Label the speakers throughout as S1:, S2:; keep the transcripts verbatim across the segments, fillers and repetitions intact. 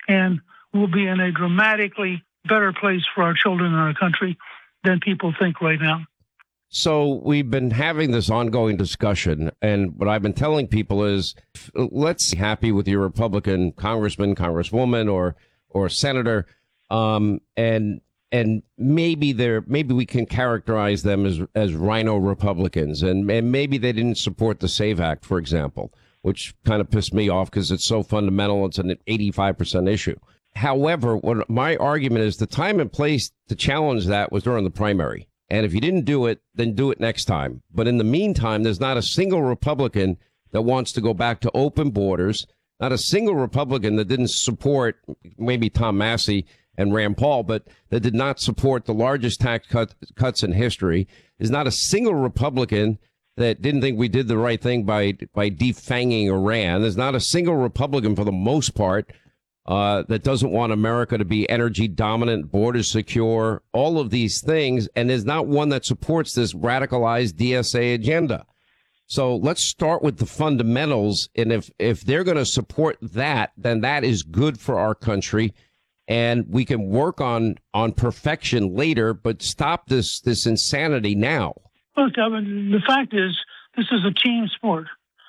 S1: and we'll be in a dramatically better place for our children and our country than people think right now.
S2: So we've been having this ongoing discussion, and what I've been telling people is, let's be happy with your Republican congressman, congresswoman, or or senator, um, and and maybe they're maybe we can characterize them as as rhino Republicans, and and maybe they didn't support the SAVE Act, for example, which kind of pissed me off because it's so fundamental. It's an eighty-five percent issue. However, what my argument is, the time and place to challenge that was during the primary. And if you didn't do it, then do it next time. But in the meantime, there's not a single Republican that wants to go back to open borders, not a single Republican that didn't support maybe Tom Massey and Rand Paul, but that did not support the largest tax cut, cuts in history. There's not a single Republican that didn't think we did the right thing by by defanging Iran. There's not a single Republican, for the most part, Uh, that doesn't want America to be energy dominant, borders secure, all of these things. And there's not one that supports this radicalized D S A agenda. So let's start with the fundamentals. And if, if they're going to support that, then that is good for our country. And we can work on, on perfection later, but stop this, this insanity now.
S1: Look, I mean, the fact is, this is a team sport.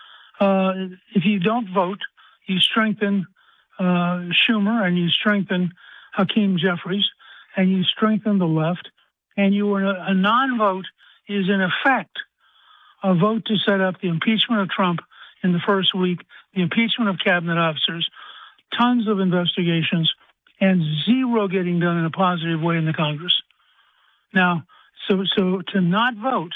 S1: Uh, if you don't vote, you strengthen Uh, Schumer, and you strengthen Hakeem Jeffries, and you strengthen the left, and you were a, a non-vote is in effect a vote to set up the impeachment of Trump in the first week, the impeachment of cabinet officers, tons of investigations, and zero getting done in a positive way in the Congress. Now, so so to not vote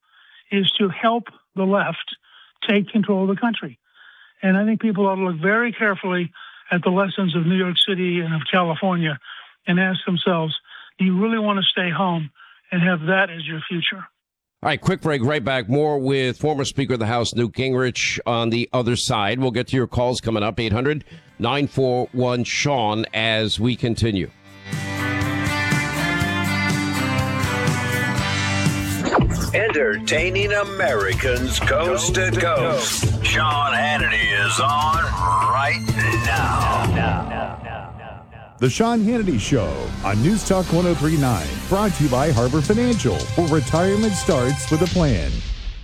S1: is to help the left take control of the country, and I think people ought to look very carefully at the lessons of New York City and of California and ask themselves, do you really want to stay home and have that as your future?
S2: All right, quick break, right back. More with former Speaker of the House, Newt Gingrich, on the other side. We'll get to your calls coming up, eight hundred nine four one Sean, as we continue.
S3: Entertaining Americans coast to coast. Sean Hannity is on right now. now, now, now, now.
S4: The Sean Hannity Show on News Talk one oh three point nine. Brought to you by Harbor Financial, where retirement starts with a plan.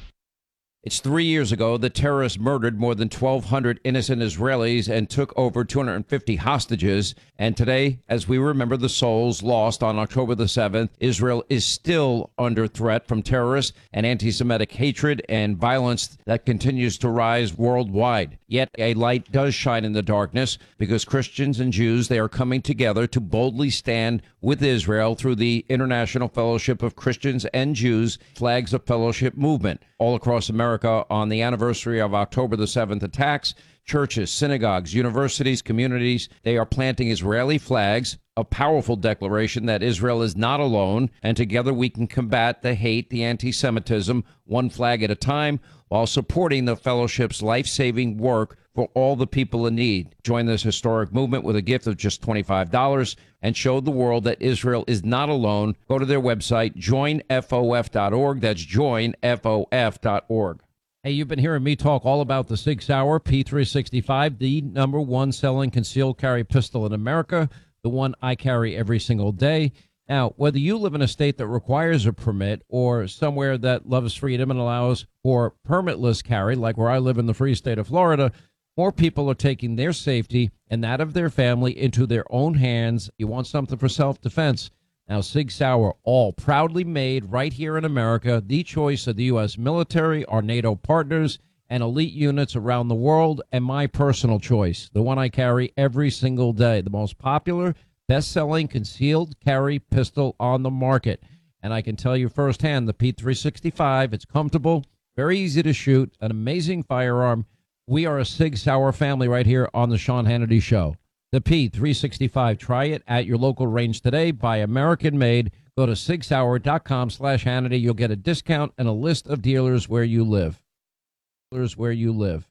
S2: It's three years ago the terrorists murdered more than twelve hundred innocent Israelis and took over two hundred fifty hostages. And today, as we remember the souls lost on October the seventh, Israel is still under threat from terrorists and anti-Semitic hatred and violence that continues to rise worldwide. Yet a light does shine in the darkness, because Christians and Jews, they are coming together to boldly stand with Israel through the International Fellowship of Christians and Jews Flags of Fellowship movement. All across America, on the anniversary of October the seventh attacks, churches, synagogues, universities, communities, they are planting Israeli flags, a powerful declaration that Israel is not alone, and together we can combat the hate, the anti-Semitism, one flag at a time, while supporting the fellowship's life-saving work for all the people in need. Join this historic movement with a gift of just twenty-five dollars and show the world that Israel is not alone. Go to their website, join F O F dot org. That's join F O F dot org. Hey, you've been hearing me talk all about the Sig Sauer P three sixty-five, the number one selling concealed carry pistol in America, the one I carry every single day. Now, whether you live in a state that requires a permit or somewhere that loves freedom and allows for permitless carry, like where I live in the free state of Florida, more people are taking their safety and that of their family into their own hands. You want something for self-defense? Now, Sig Sauer, all proudly made right here in America, the choice of the U S military, our NATO partners, and elite units around the world, and my personal choice, the one I carry every single day, the most popular, best-selling concealed carry pistol on the market. And I can tell you firsthand, the P three sixty-five, it's comfortable, very easy to shoot, an amazing firearm. We are a Sig Sauer family right here on the Sean Hannity Show. The P three sixty-five, try it at your local range today. Buy American-made. Go to sig sauer dot com slash Hannity. You'll get a discount and a list of dealers where you live. Dealers where you live.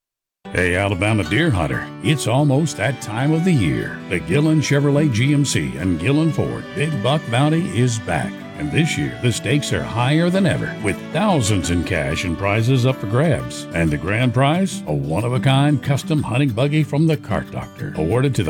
S5: Hey, Alabama deer hunter, it's almost that time of the year. The Gillen Chevrolet G M C and Gillen Ford Big Buck Bounty is back. And this year, the stakes are higher than ever, with thousands in cash and prizes up for grabs. And the grand prize, a one-of-a-kind custom hunting buggy from the Cart Doctor, awarded to the